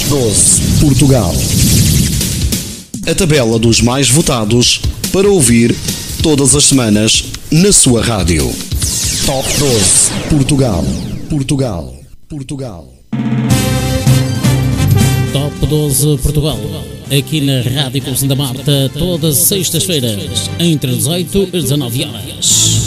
12 Portugal. A tabela dos mais votados para ouvir todas as semanas na sua rádio. Top 12 Portugal. Portugal. Portugal. Top 12 Portugal. Aqui na Rádio Conceição da Marta, todas as sextas-feiras, entre 18 e 19 horas.